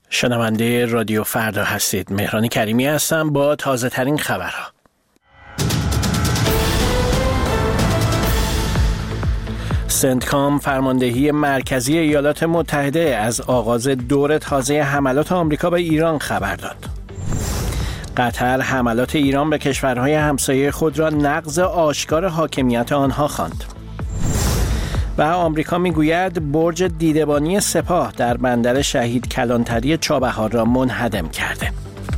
شنونده رادیو فردا هستید. مهران کریمی هستم با تازه ترین خبرها. سنتکام فرماندهی مرکزی ایالات متحده از آغاز دور تازه حملات آمریکا به ایران خبر داد. قطر حملات ایران به کشورهای همسایه خود را نقض آشکار حاکمیت آنها خواند. و آمریکا میگوید برج دیدبانی سپاه در بندر شهید کلانتری چابهار را منهدم کرده.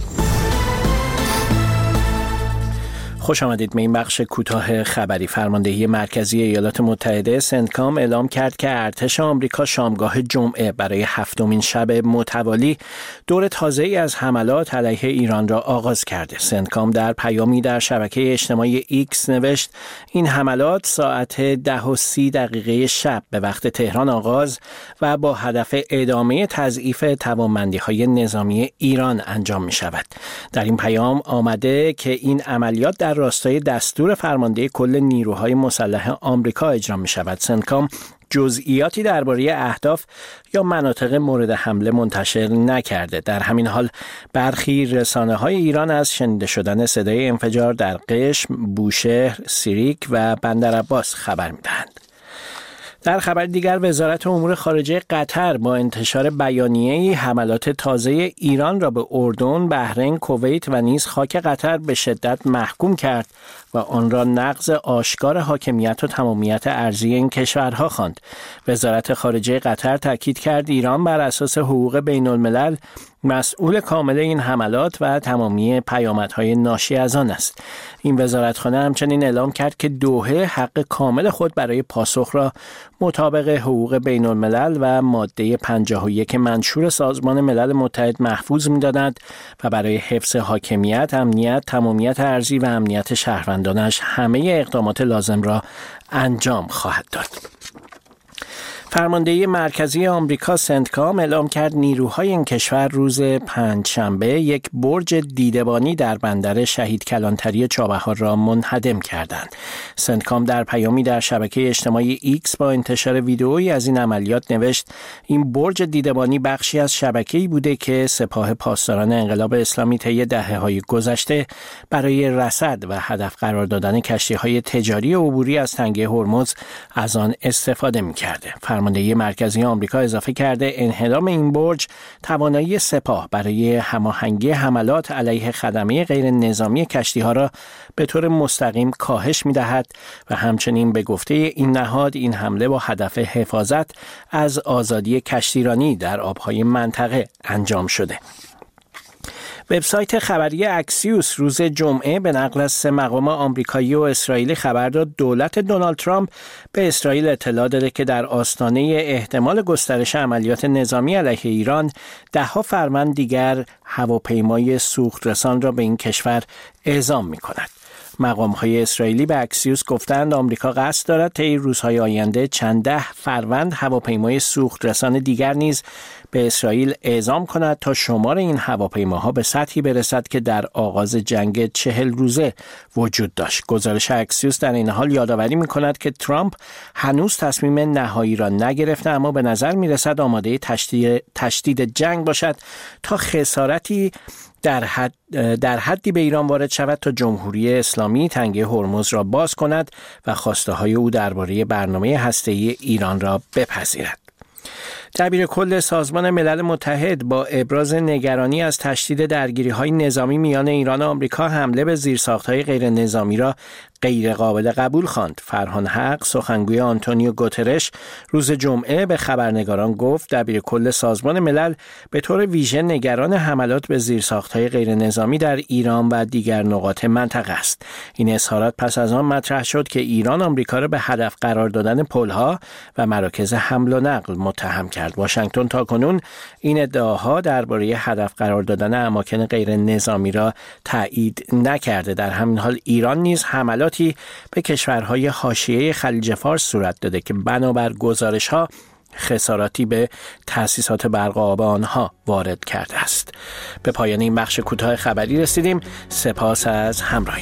خوش آمدید به این بخش کوتاه خبری. فرماندهی مرکزی ایالات متحده سنتکام اعلام کرد که ارتش آمریکا شامگاه جمعه برای هفتمین شب متوالی دور تازه‌ای از حملات علیه ایران را آغاز کرده. سنتکام در پیامی در شبکه اجتماعی ایکس نوشت این حملات ساعت 10:30 شب به وقت تهران آغاز و با هدف ادامه تضعیف توانمندی‌های نظامی ایران انجام می شود. در این پیام آمده که این عملیات در راستای دستور فرمانده کل نیروهای مسلح آمریکا اجرا می شود. سنتکام جزئیاتی درباره اهداف یا مناطق مورد حمله منتشر نکرده. در همین حال برخی رسانه‌های ایران از شنیده شدن صدای انفجار در قشم، بوشهر، سیریک و بندرعباس خبر می‌دهند. در خبر دیگر وزارت امور خارجه قطر با انتشار بیانیه‌ای حملات تازه ایران را به اردن، بحرین، کویت و نیز خاک قطر به شدت محکوم کرد و آن را نقض آشکار حاکمیت و تمامیت ارضی این کشورها خواند. وزارت خارجه قطر تاکید کرد ایران بر اساس حقوق بین الملل مسئول کامل این حملات و تمامی پیامدهای ناشی از آن است. این وزارتخانه همچنین اعلام کرد که دوحه حق کامل خود برای پاسخ را مطابق حقوق بین الملل و ماده 51 منشور سازمان ملل متحد محفوظ می‌داند و برای حفظ حاکمیت، امنیت، تمامیت ارضی و امنیت شهروندانش همه اقدامات لازم را انجام خواهد داد. فرماندهی مرکزی آمریکا سنتکام اعلام کرد نیروهای این کشور روز پنجشنبه یک برج دیدبانی در بندر شهید کلانتری چابهار را منهدم کردند. سنتکام در پیامی در شبکه اجتماعی ایکس با انتشار ویدئویی از این عملیات نوشت این برج دیدبانی بخشی از شبکه‌ای بوده که سپاه پاسداران انقلاب اسلامی طی دهه‌های گذشته برای رصد و هدف قرار دادن کشتی‌های تجاری عبوری از تنگه هرمز از آن استفاده می‌کرده. فرماندهی مرکزی آمریکا اضافه کرده انهدام این برج توانایی سپاه برای هماهنگی حملات علیه خدمه غیر نظامی کشتی‌ها را به طور مستقیم کاهش می‌دهد و همچنین به گفته این نهاد این حمله با هدف حفاظت از آزادی کشتیرانی در آب‌های منطقه انجام شده. وبسایت خبری اکسیوس روز جمعه به نقل از 3 مقام آمریکایی و اسرائیلی خبر داد دولت دونالد ترامپ به اسرائیل اطلاع داده که در آستانه احتمال گسترش عملیات نظامی علیه ایران 10 فروند دیگر هواپیمای سوخترسان را به این کشور اعزام می‌کند. مقام‌های اسرائیلی به اکسیوس گفتند آمریکا قصد دارد طی روزهای آینده چند 10 فروند هواپیمای سوخترسان دیگر نیز به اسرائیل اعزام کند تا شمار این هواپیماها به سطحی برسد که در آغاز جنگ 40 روزه وجود داشت. گزارش اکسیوس در این حال یادآوری می‌کند که ترامپ هنوز تصمیم نهایی را نگرفته اما به نظر می‌رسد آماده تشدید جنگ باشد تا خسارتی در حدی به ایران وارد شود تا جمهوری اسلامی تنگه هرمز را باز کند و خواسته های او درباره برنامه هسته‌ای ایران را بپذیرد. دبیر کل سازمان ملل متحد با ابراز نگرانی از تشدید درگیری‌های نظامی میان ایران و آمریکا حمله به زیرساخت‌های غیر نظامی را غیر قابل قبول خواند. فرهان حق سخنگوی آنتونیو گوترش روز جمعه به خبرنگاران گفت دبیر کل سازمان ملل به طور ویژه نگران حملات به زیرساخت‌های غیر نظامی در ایران و دیگر نقاط منطقه است. این اظهارات پس از آن مطرح شد که ایران آمریکا را به هدف قرار دادن پل‌ها و مراکز حمل و نقل متهم کرد. واشنگتن تاکنون این ادعاها درباره هدف قرار دادن اماکن غیر نظامی را تایید نکرده. در همین حال ایران نیز حملات به کشورهای حاشیه خلیج فارس صورت داده که بنابر گزارش‌ها خساراتی به تأسیسات برق آب آنها وارد کرده است. به پایان این بخش کوتاه خبری رسیدیم. سپاس از همراهی.